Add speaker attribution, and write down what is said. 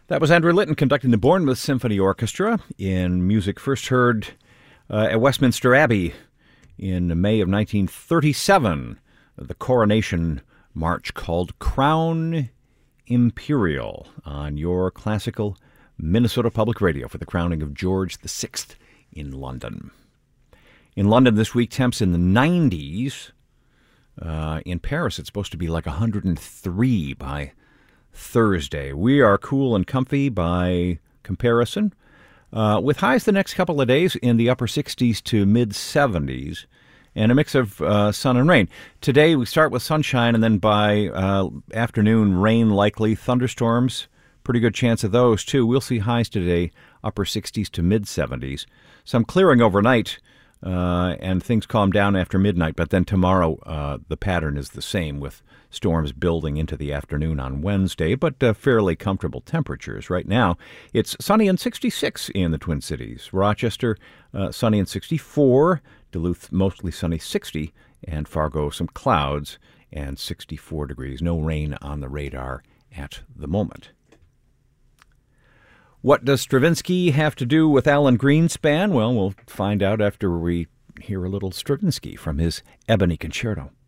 Speaker 1: That was Andrew Litton conducting the Bournemouth Symphony Orchestra in music first heard at Westminster Abbey in May of 1937. The coronation march called Crown Imperial on your classical Minnesota Public Radio for the crowning of George VI in London. In London this week, temps in the 90s. In Paris, it's supposed to be like 103 by Thursday. We are cool and comfy by comparison, with highs the next couple of days in the upper 60s to mid-70s, and a mix of sun and rain. Today we start with sunshine, and then by afternoon, rain likely, thunderstorms, pretty good chance of those too. We'll see highs today, upper 60s to mid-70s. Some clearing overnight, and things calm down after midnight, but then tomorrow the pattern is the same, with storms building into the afternoon on Wednesday, but fairly comfortable temperatures. Right now, it's sunny and 66 in the Twin Cities. Rochester, sunny and 64. Duluth, mostly sunny, 60. And Fargo, some clouds and 64 degrees. No rain on the radar at the moment. What does Stravinsky have to do with Alan Greenspan? Well, we'll find out after we hear a little Stravinsky from his Ebony Concerto.